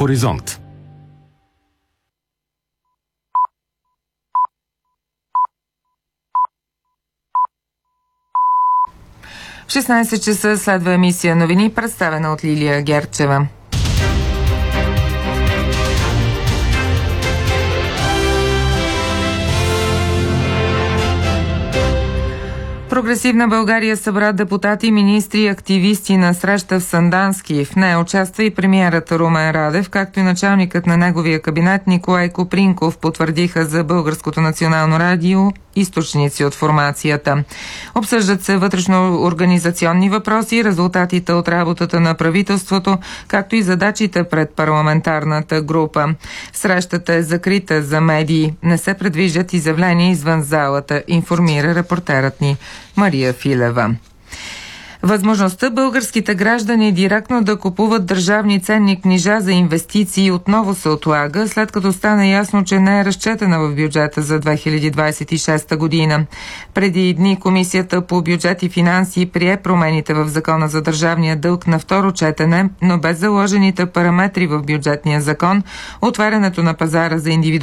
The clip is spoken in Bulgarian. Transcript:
Хоризонт. В 16 часа следва емисия новини, представена от Лилия Герчева. Прогресивна България събра депутати, министри и активисти на среща в Сандански. В нея участва и премиерът Румен Радев, както и началникът на неговия кабинет Николай Копринков, потвърдиха за Българското национално радио източници от формацията. Обсъждат се вътрешно-организационни въпроси, резултатите от работата на правителството, както и задачите пред парламентарната група. Срещата е закрита за медии. Не се предвиждат изявления извън залата, информира репортерът ни Мария Филева. Възможността българските граждани директно да купуват държавни ценни книжа за инвестиции отново се отлага, след като стана ясно, че не е разчетена в бюджета за 2026 година. Преди дни Комисията по бюджет и финанси прие промените в Закона за държавния дълг на второ четене, но без заложените параметри в бюджетния закон, отварянето на пазара за индивидуални